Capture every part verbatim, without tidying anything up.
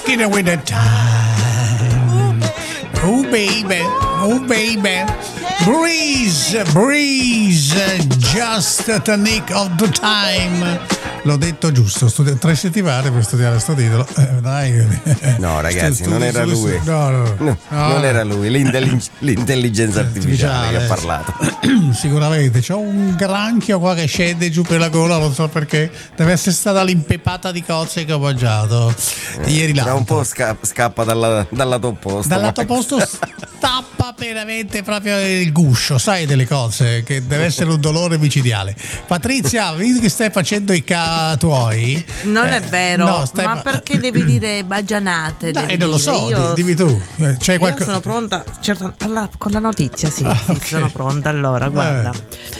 Skinner with the time. Oh baby, oh baby. Breeze, breeze, just the nick of the time. L'ho detto giusto, studi- tre settimane per studiare sto titolo. Eh, dai. No, ragazzi, Studi- non era studi- lui. No, no, No, no. non era lui, l'intellig- l'intelligenza artificiale che ha parlato. Sicuramente c'ho un granchio qua che scende giù per la gola, non so perché. Deve essere stata l'impepata di cozze che ho mangiato eh, ieri Tra l'altro. un po' sca- scappa dalla, dal lato opposto. Dal lato opposto stappa veramente proprio il guscio, sai, delle cose, che deve essere un dolore micidiale. Patrizia, vedi che stai facendo i ca tuoi? Non eh, è vero, no, stai ma fa- perché devi dire baggianate? Dai, devi non lo dire. so, Io, dimmi tu. Eh, C'è qualco- io sono pronta, certo, alla- con la notizia, sì, Ah, sì, ok. sono pronta. Allora, guarda.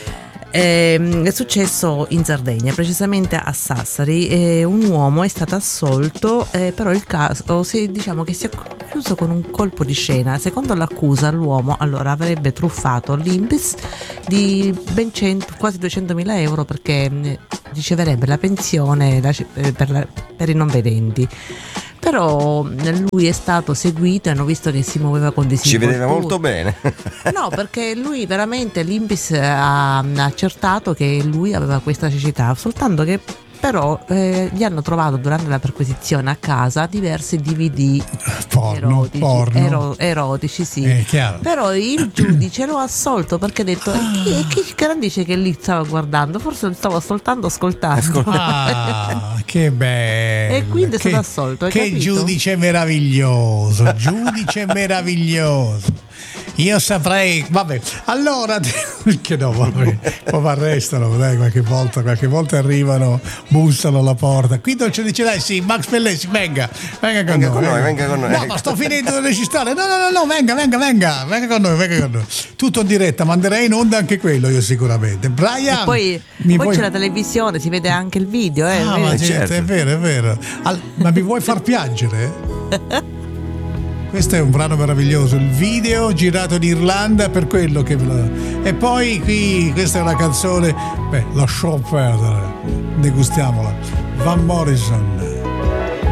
Ehm, è successo in Sardegna, precisamente a Sassari. Eh, un uomo è stato assolto, eh, però il caso si, diciamo che si è chiuso con un colpo di scena. Secondo l'accusa, l'uomo allora avrebbe truffato l'I N P S di ben cento, quasi duecentomila euro perché mh, riceverebbe la pensione la- eh, per, la- per i non vedenti. Però mh, lui è stato seguito e hanno visto che si muoveva con Ci vedeva disinvoltura. molto bene. No, perché lui veramente l'I N P S ha ha accertato che lui aveva questa cecità, soltanto che però eh, gli hanno trovato durante la perquisizione a casa diversi D V D Porno, erotici, porno. ero- erotici, sì. È chiaro. Però il giudice lo ha assolto perché ha detto "E chi, e chi garantisce che lì stava guardando? Forse lo stavo soltanto ascoltando". Ah, che bello. E quindi è Che- stato assolto, hai Che capito? giudice meraviglioso, giudice meraviglioso. Io saprei, vabbè, allora che no, vabbè, poi mi arrestano, dai, qualche volta, qualche volta arrivano, bussano alla porta. Qui non ce ne dice, dai, sì, Max Pellesi, venga, venga con Venga noi. con noi, venga con noi. No, ma sto finendo di registrare. No, no, no, no, venga, venga, venga, venga con noi, venga con noi. Tutto in diretta, manderei in onda anche quello io sicuramente. Brian, E poi, mi poi vuoi- c'è la televisione, si vede anche il video, eh, Ah, vedi? ma gente, certo. è vero, è vero. Al- ma mi vuoi far piangere? Questo è un brano meraviglioso, il video girato in Irlanda per quello che... E poi qui, questa è una canzone, beh, lasciamo perdere, degustiamola. Van Morrison.